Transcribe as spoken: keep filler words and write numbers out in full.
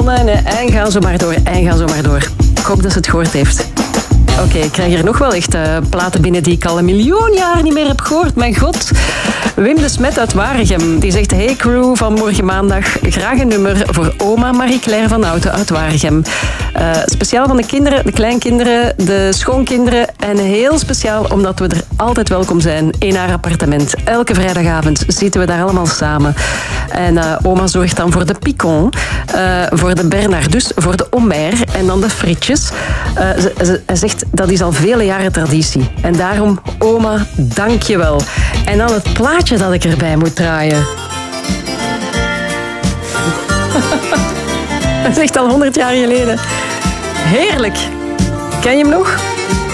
konijnen en ga zo maar door en ga zo maar door. Ik hoop dat ze het gehoord heeft. Oké, okay, ik krijg hier nog wel echt uh, platen binnen die ik al een miljoen jaar niet meer heb gehoord. Mijn god. Wim de Smet uit Waregem. Die zegt, hey crew van morgen maandag. Graag een nummer voor oma Marie-Claire van Houten uit Waregem. Uh, speciaal van de kinderen, de kleinkinderen, de schoonkinderen. En heel speciaal omdat we er altijd welkom zijn in haar appartement. Elke vrijdagavond zitten we daar allemaal samen. En uh, oma zorgt dan voor de picon, uh, voor de bernardus, voor de omer en dan de frietjes. Uh, ze, ze, ze zegt, dat is al vele jaren traditie. En daarom, oma, dank je wel. En dan het plaatje dat ik erbij moet draaien. Dat is echt al honderd jaar geleden. Heerlijk. Ken je hem nog?